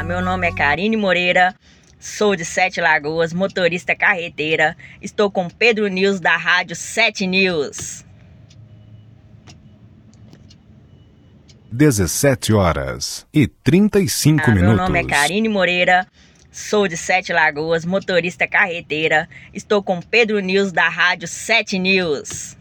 Meu nome é Karine Moreira, sou de Sete Lagoas, motorista carreteira. Estou com Pedro News da rádio 7 News. 17h35 minutos. Meu nome é Karine Moreira, sou de Sete Lagoas, motorista carreteira. Estou com Pedro News da rádio 7 News.